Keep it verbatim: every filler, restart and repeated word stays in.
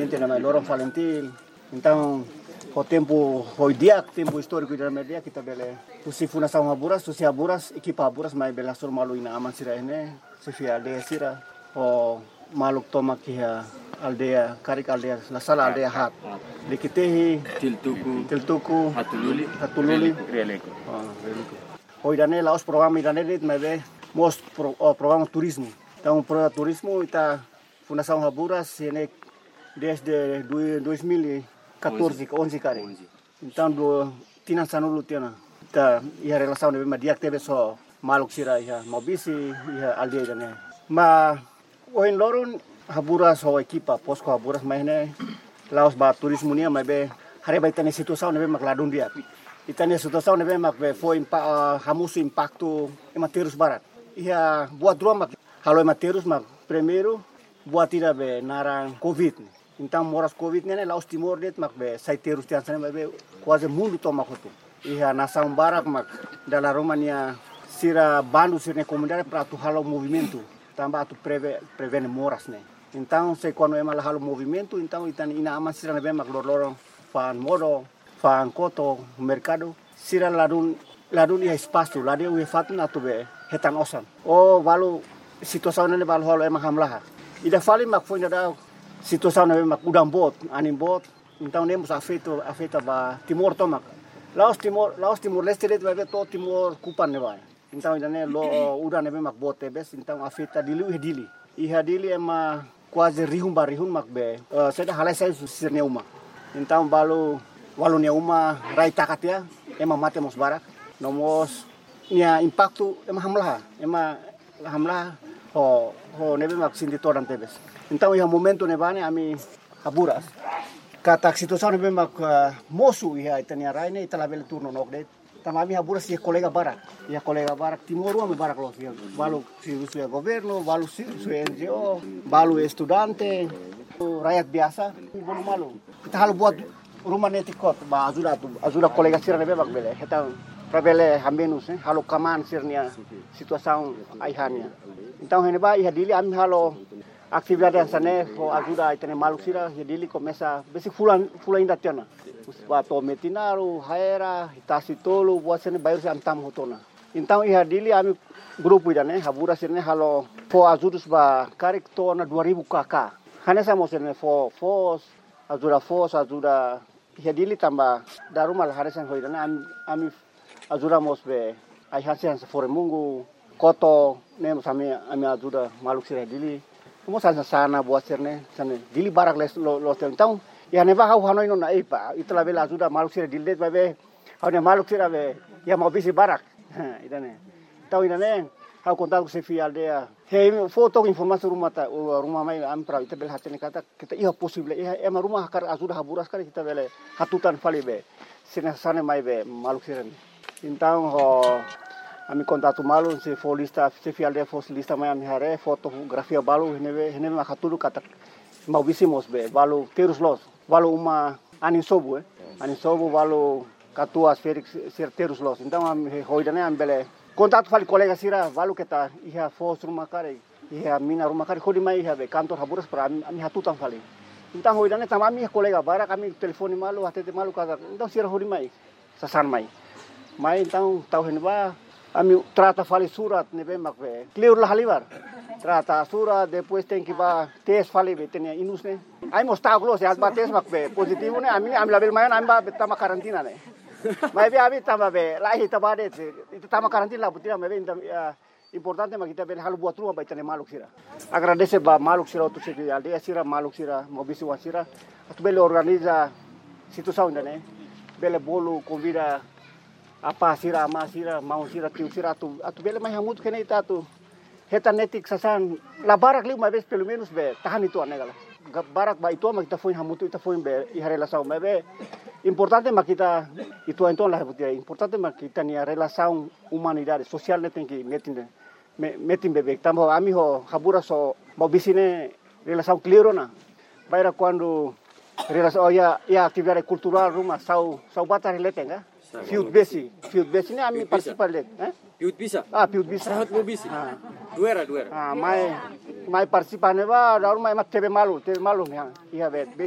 presidente namanya Lorong Valentin. Então, o tempo, o dia, tempo histórico da media kita bele. Usi fundação Haburas, usi Haburas, equipa Haburas mai bela sur malu ina aman sira ini, sifia aldea sira, o maluk toma kia aldea, karik aldea, la sala aldea hat. Likitehi, Tiltuku, Tiltuku, Hatululi, Hatululi, Rialeco. Oh, Rialeco. O idane laos programa idane dit mai be most pro, oh, programa turismo. Então, programa turismo ita fundação Haburas ini desde dois mil e quatorze, onze kare. Então, do tina sanulu tina. Ta ia relação de media teve só maluk sira ia mobisi ia aldea idane. Ma oin lorun Haburas ho equipa posko Haburas mai ne laos ba turismo nia mai be hari ba itane situação ne be mak ladun dia. Itane situação ne be mak be foi impa hamusu impacto ematerus barat. Ia buat dua mak halo ematerus mak primeiro buat tira be narang covid. Então moras covid ne laos timor det mak be saiterus tian sana be quase mundo toma kotu. Ia nação barak mak dalam Romania sira bandu sira comunidade para tu halo movimento. Tambah tu preve prevene moras ne. Então, se quando é mal halo movimento, então itani ina aman sira ne bemak lor-lorong fan modo, fan koto, mercado, sira ladun ladun ia espaço, ladun ia fatun atu be hetan osan. Oh, valu situação ne valu halo emang hamlaha. Ida fali mak foi da situação ne bemak udang bot, anim bot, então nemos afeto afeta ba Timor tomak. Laos Timor, Laos Timor Leste det vai to Timor kupan ne vai. Então idane lo udang ne bemak bot tebes, então afeta dili dili. Iha dili ema quase rihun barihun makbe. Uh, saya halai saya susir neuma. Então balu walu neuma rai takatia ema mate mos barak. Nomos nia impacto ema hamlah. Ema hamlah ho ho nebe mak sindi toran tebes. Então iha momento nebane ami Haburas. Kata situação nebe mak uh, mosu iha itania rai ne italabel turno nokdet. Tamami Haburas ia colega barak. Ia colega barak Timor ame barak los. Balu si su governo, balu si su N G O, balu estudante, rakyat biasa, bolu malu. Kita halu buat rumah netikot, ba ajuda tu, ajuda colega sira nebe bak bele. Kita prabele hamenus, eh, halu kaman sirnia situação aihania. Então hene ba ia dili ami halu atividade sana fo ajuda itene malu sira ia dili começa besi fulan fulan inda tiana. Bato metinaru, haera, itasi tolu, buat sini bayar si antam hotona. Então ia dili ami grupo idane Haburas sini halo fo ajudus ba karik tona dua ribu kakak. Hanya sama sini fo fos ajuda fos ajuda ia dili tambah darumal harisan ho idane ami ami ajuda mos be ai hasian se fore mungu koto nem sami ami ajuda maluk sira dili. Mo sana sana buat sini sana dili barak les lo lo então ya neva hau hanoi no na ipa itla bela ajuda maluk sira dildet babe hau ne maluk sira be ya mau bisi barak idane tau idane hau kontak se fi aldea he foto informasi rumah ta rumah mai am pra ita bel hatene kata kita iya possible iya ema rumah kar ajuda Haburas kar kita bele hatutan fali be sina sana mai be maluk sira então ho ami kontatu malu se folista se fi aldea fosilista mai am hare fotografia balu hene hene ma hatulu kata mau bisi mos be balu terus los balu uma anin sobu eh anin sobu balu katua Felix certeiros los então am hoidane am bele contato fali colega sira balu keta iha fos rumah kare iha mina rumah kare khodi mai iha be kantor Haburas pra ami hatutan fali então hoidane tamami colega bara kami telefone malu hatete malu kata então sira hodi mai sasan mai mai então tau henba ami trata fali surat nebe makbe clear la halibar trata surat depois tem que ba test fali betenia inus ne ai mostar glos ya ba test makbe positivo ne ami ami label mayan ami ba betama karantina ne mai be abi tama be lahi tabade itu tama karantina la butina me be importante ma kita be halu buat rumah betenia maluk sira agradece ba maluk sira tu sira aldea sira maluk sira mobisi wasira tu bele organiza situação ne bele bolu convida apa sira ama sira mau sira tiu sira tu atu bele mai hamut kene ita tu heta netik sasan la barak li mai bes pelo menos be tahan itu anegala barak ba itu ma kita foi hamut ita foi be i relação mai be importante ma kita itu então la butia importante ma kita ni relação humanidade social ne tem que metin metin bebek tambo ami ho Haburas so mau bisine relação clear na baira quando relação oh, ya ya atividade cultural rumah sau sau batar relate enggak Fiut besi, fiut besi ni ami participar lek, eh? Fiut bisa. Ah, fiut bisa. Sahat mo bisi. Ah. Duera, duera. Ah, mai mai participar ne ba, daru mai mat tebe malu, tebe malu ya. Iya bet.